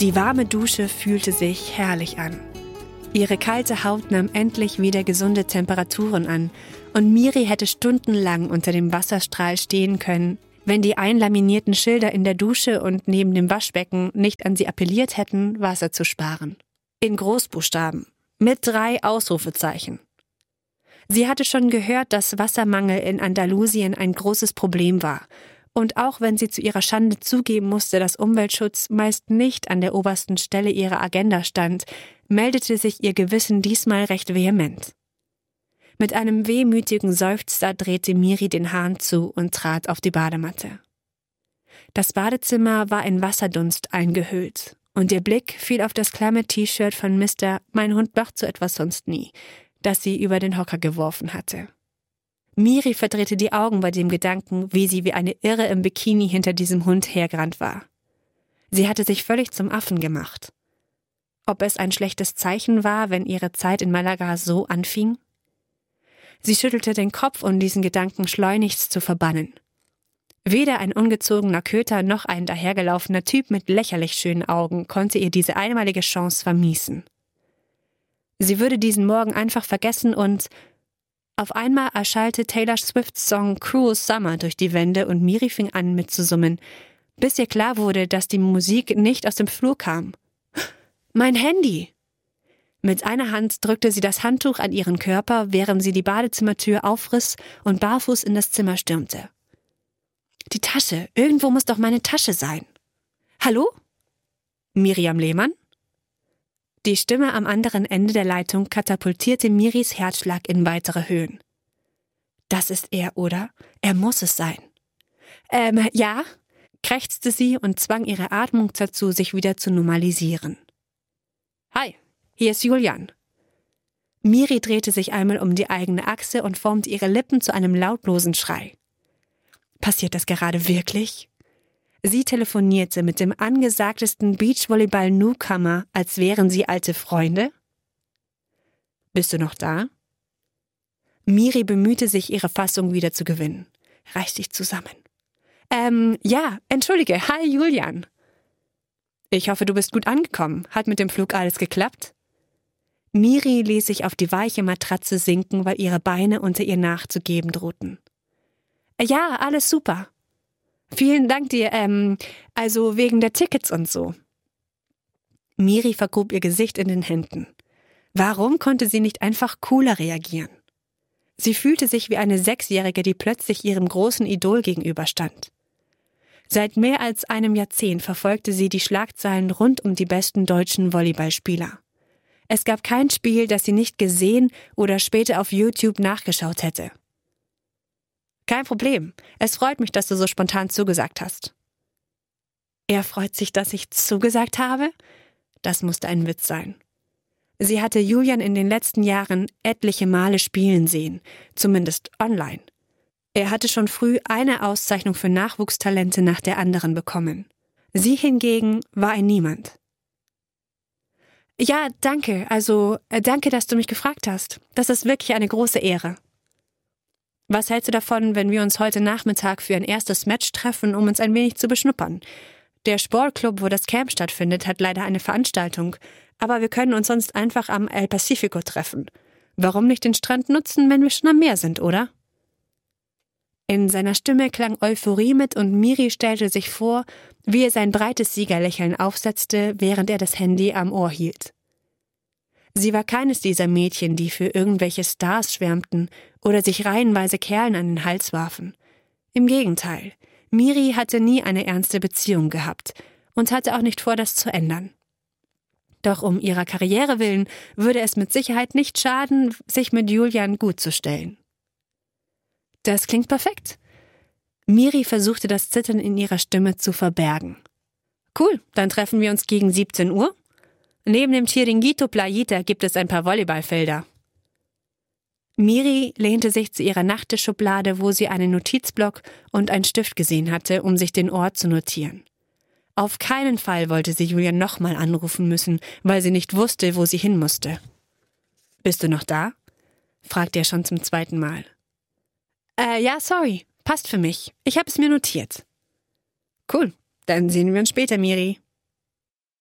Die warme Dusche fühlte sich herrlich an. Ihre kalte Haut nahm endlich wieder gesunde Temperaturen an und Miri hätte stundenlang unter dem Wasserstrahl stehen können, wenn die einlaminierten Schilder in der Dusche und neben dem Waschbecken nicht an sie appelliert hätten, Wasser zu sparen. In Großbuchstaben, mit 3 Ausrufezeichen. Sie hatte schon gehört, dass Wassermangel in Andalusien ein großes Problem war. Und auch wenn sie zu ihrer Schande zugeben musste, dass Umweltschutz meist nicht an der obersten Stelle ihrer Agenda stand, meldete sich ihr Gewissen diesmal recht vehement. Mit einem wehmütigen Seufzer drehte Miri den Hahn zu und trat auf die Badematte. Das Badezimmer war in Wasserdunst eingehüllt und ihr Blick fiel auf das klamme T-Shirt von Mr. Mein Hund macht so etwas sonst nie, das sie über den Hocker geworfen hatte. Miri verdrehte die Augen bei dem Gedanken, wie sie wie eine Irre im Bikini hinter diesem Hund hergerannt war. Sie hatte sich völlig zum Affen gemacht. Ob es ein schlechtes Zeichen war, wenn ihre Zeit in Malaga so anfing? Sie schüttelte den Kopf, um diesen Gedanken schleunigst zu verbannen. Weder ein ungezogener Köter noch ein dahergelaufener Typ mit lächerlich schönen Augen konnte ihr diese einmalige Chance vermiesen. Sie würde diesen Morgen einfach vergessen und auf einmal erschallte Taylor Swifts Song Cruel Summer durch die Wände und Miri fing an mitzusummen, bis ihr klar wurde, dass die Musik nicht aus dem Flur kam. Mein Handy! Mit einer Hand drückte sie das Handtuch an ihren Körper, während sie die Badezimmertür aufriss und barfuß in das Zimmer stürmte. Die Tasche, irgendwo muss doch meine Tasche sein. Hallo? Miriam Lehmann? Die Stimme am anderen Ende der Leitung katapultierte Miris Herzschlag in weitere Höhen. Das ist er, oder? Er muss es sein. Ja, krächzte sie und zwang ihre Atmung dazu, sich wieder zu normalisieren. Hi, hier ist Julian. Miri drehte sich einmal um die eigene Achse und formte ihre Lippen zu einem lautlosen Schrei. Passiert das gerade wirklich? Sie telefonierte mit dem angesagtesten Beachvolleyball-Newcomer, als wären sie alte Freunde? Bist du noch da? Miri bemühte sich, ihre Fassung wieder zu gewinnen. Reiß dich zusammen. Ja, entschuldige. Hi, Julian. Ich hoffe, du bist gut angekommen. Hat mit dem Flug alles geklappt? Miri ließ sich auf die weiche Matratze sinken, weil ihre Beine unter ihr nachzugeben drohten. Ja, alles super. Vielen Dank dir, also wegen der Tickets und so. Miri vergrub ihr Gesicht in den Händen. Warum konnte sie nicht einfach cooler reagieren? Sie fühlte sich wie eine 6-Jährige, die plötzlich ihrem großen Idol gegenüberstand. Seit mehr als einem Jahrzehnt verfolgte sie die Schlagzeilen rund um die besten deutschen Volleyballspieler. Es gab kein Spiel, das sie nicht gesehen oder später auf YouTube nachgeschaut hätte. Kein Problem. Es freut mich, dass du so spontan zugesagt hast. Er freut sich, dass ich zugesagt habe? Das musste ein Witz sein. Sie hatte Julian in den letzten Jahren etliche Male spielen sehen, zumindest online. Er hatte schon früh eine Auszeichnung für Nachwuchstalente nach der anderen bekommen. Sie hingegen war ein Niemand. Ja, danke. Danke, dass du mich gefragt hast. Das ist wirklich eine große Ehre. Was hältst du davon, wenn wir uns heute Nachmittag für ein erstes Match treffen, um uns ein wenig zu beschnuppern? Der Sportclub, wo das Camp stattfindet, hat leider eine Veranstaltung, aber wir können uns sonst einfach am El Pacifico treffen. Warum nicht den Strand nutzen, wenn wir schon am Meer sind, oder? In seiner Stimme klang Euphorie mit und Miri stellte sich vor, wie er sein breites Siegerlächeln aufsetzte, während er das Handy am Ohr hielt. Sie war keines dieser Mädchen, die für irgendwelche Stars schwärmten oder sich reihenweise Kerlen an den Hals warfen. Im Gegenteil, Miri hatte nie eine ernste Beziehung gehabt und hatte auch nicht vor, das zu ändern. Doch um ihrer Karriere willen würde es mit Sicherheit nicht schaden, sich mit Julian gut zu stellen. Das klingt perfekt. Miri versuchte das Zittern in ihrer Stimme zu verbergen. Cool, dann treffen wir uns gegen 17 Uhr. Neben dem Chiringuito Playita gibt es ein paar Volleyballfelder. Miri lehnte sich zu ihrer Nachttischschublade, wo sie einen Notizblock und einen Stift gesehen hatte, um sich den Ort zu notieren. Auf keinen Fall wollte sie Julian nochmal anrufen müssen, weil sie nicht wusste, wo sie hin musste. »Bist du noch da?« fragte er schon zum 2. Mal. Ja, sorry. Passt für mich. Ich habe es mir notiert.« Cool, dann sehen wir uns später, Miri.